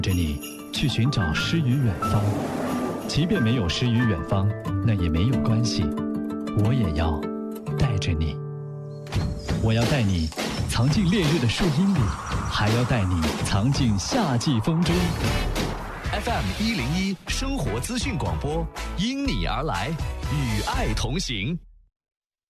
着你去寻找诗与远方，即便没有诗与远方，那也没有关系，我也要带着你。我要带你藏进烈日的树荫里，还要带你藏进夏季风中。 FM 101生活资讯广播，因你而来，与爱同行。